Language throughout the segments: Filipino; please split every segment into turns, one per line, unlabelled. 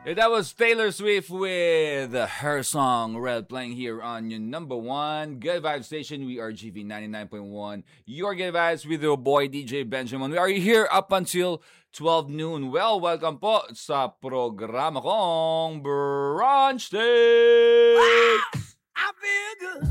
That was Taylor Swift with her song Red, playing here on your number one Good Vibes station. We are GV 99.1. Your Good Vibes with your boy DJ Benjamin. We are here up until 12 noon. Well, welcome po sa programa kong Brunch Day.
I feel good.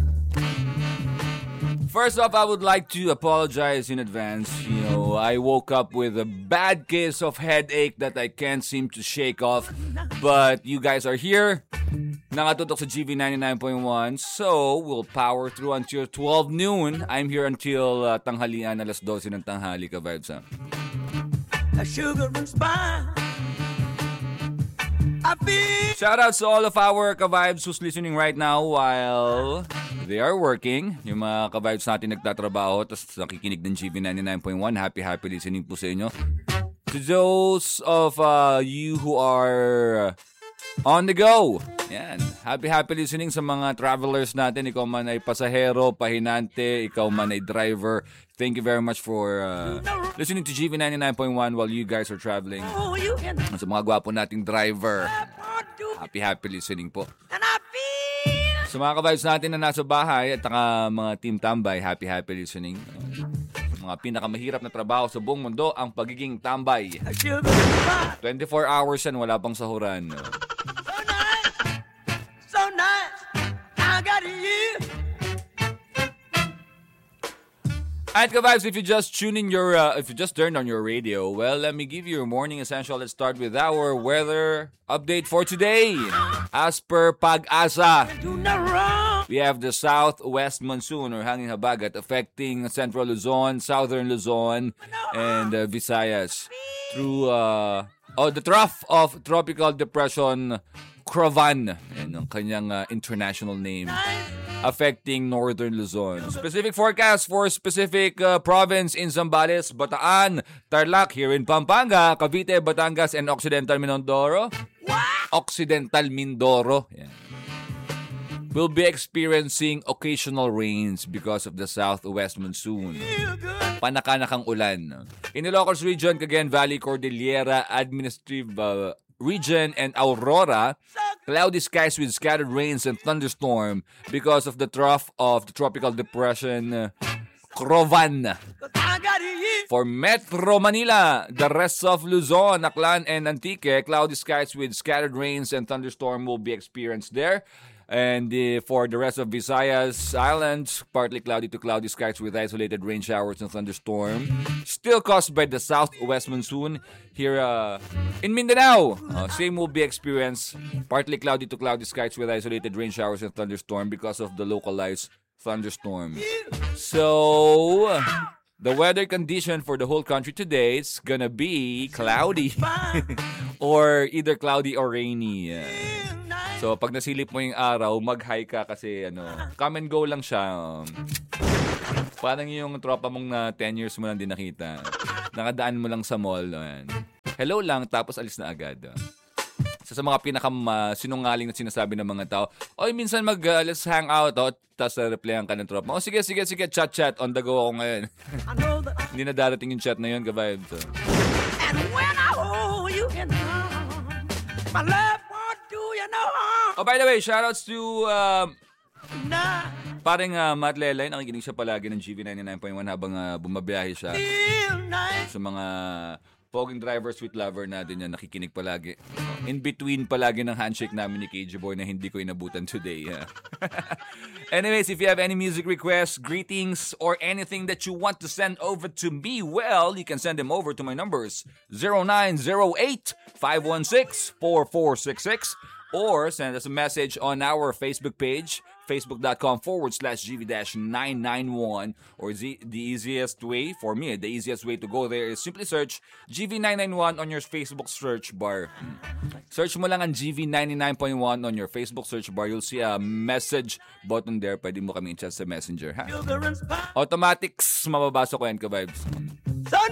First off, I would like to apologize in advance. I woke up with a bad case of headache that I can't seem to shake off. But you guys are here. Nakatutok sa GV 99.1. So, we'll power through until 12 noon. I'm here until tanghalian, alas 12 ng tanghali ka vibes.
A sugar and spice. I feel.
Shout out to all of our ka-vibes who's listening right now while they are working. Yung mga ka-vibes natin nagtatrabaho tapos nakikinig ng GV 99.1. Happy listening po sa inyo. To those of you who are on the go. Yan. Happy listening sa mga travelers natin. Ikaw man ay pasahero, pahinante, ikaw man ay driver. Thank you very much for listening to GV 99.1 while you guys are traveling. Sa mga gwapo nating driver. Happy listening po.
And I feel.
Sa mga ka-vibes natin na nasa bahay at mga team tambay, happy listening. Sa mga pinakamahirap na trabaho sa buong mundo, ang pagiging tambay.
A sugar and spice.
24 hours yan, wala pang sahuran.
So nice. I got you.
Alright, ka-vibes, if you just turned on your radio, well, let me give you your morning essential. Let's start with our weather update for today. As per Pag-asa,
Do not wrong.
we have the southwest monsoon or hanging habagat affecting central Luzon, southern Luzon, and Visayas through the trough of tropical depression Crovan, yan ang kanyang international name, affecting northern Luzon. Specific forecast for specific province in Zambales, Bataan, Tarlac, here in Pampanga, Cavite, Batangas, and Occidental Mindoro. Occidental Mindoro. Yan. We'll be experiencing occasional rains because of the southwest monsoon. Panakanakang ulan. In Ilocos Region, Cagayan Valley, Cordillera, Administrative Region, and Aurora, cloudy skies with scattered rains and thunderstorm because of the trough of the tropical depression Crovan.
I got you.
For Metro Manila, the rest of Luzon, Aklan, and Antique, cloudy skies with scattered rains and thunderstorm will be experienced there. And for the rest of Visayas Islands, partly cloudy to cloudy skies with isolated rain showers and thunderstorm. Still caused by the southwest monsoon. Here in Mindanao, same will be experienced. Partly cloudy to cloudy skies with isolated rain showers and thunderstorm because of the localized thunderstorm. So, the weather condition for the whole country today is gonna be cloudy. Or either cloudy or rainy. So, pag nasilip mo yung araw, mag-high ka kasi come and go lang siya. Parang yung tropa mong na 10 years mo lang din nakita. Nakadaan mo lang sa mall. Hello lang, tapos alis na agad. Sa mga sinungaling na sinasabi ng mga tao, oy, minsan let's hang out, tapos replyan ka ng tropa. Sige, chat, on the go ako ngayon. Hindi na darating yung chat na yun, ka-vibes.
And when I hold you in my love won't do you no harm.
Oh, by the way, shoutouts to
Nah.
paring Matt Lelay. Nakikinig siya palagi ng GV 99.1 habang bumabiyahe siya.
Feel nice.
Sa mga poging driver, sweet lover natin yan, nakikinig palagi. In between palagi ng handshake namin ni KJ Boy na hindi ko inabutan today. Anyways, if you have any music requests, greetings, or anything that you want to send over to me, well, you can send them over to my numbers 0908-516-4466 or send us a message on our Facebook page, facebook.com/GV-991, or the easiest way, for me, the easiest way to go there is simply search GV991 on your Facebook search bar. Search mo lang ang GV99.1 on your Facebook search bar. You'll see a message button there. Pwede mo kami i-chat sa messenger, ha?
Sugar and spice.
Automatics, mababasa ko yan, ka-vibes.
So